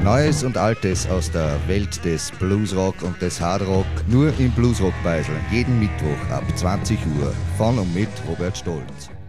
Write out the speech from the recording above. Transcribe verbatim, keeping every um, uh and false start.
Neues und Altes aus der Welt des Bluesrock und des Hardrock nur im Bluesrock-Beisel. Jeden Mittwoch ab zwanzig Uhr von und mit Robert Stolz.